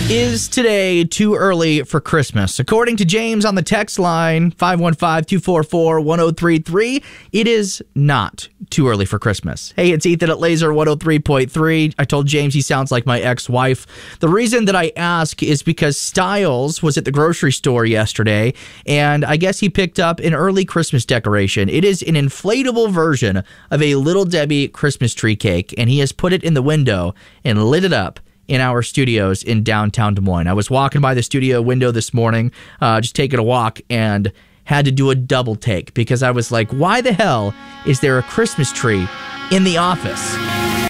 Is today too early for Christmas? According to James on the text line, 515-244-1033, it is not too early for Christmas. Hey, it's Ethan at Laser 103.3. I told James he sounds like my ex-wife. The reason that I ask is because Styles was at the grocery store yesterday, and I guess he picked up an early Christmas decoration. It is an inflatable version of a Little Debbie Christmas tree cake, and he has put it in the window and lit it up in our studios in downtown Des Moines. I was walking by the studio window this morning, just taking a walk, and had to do a double take because I was like, why the hell is there a Christmas tree in the office?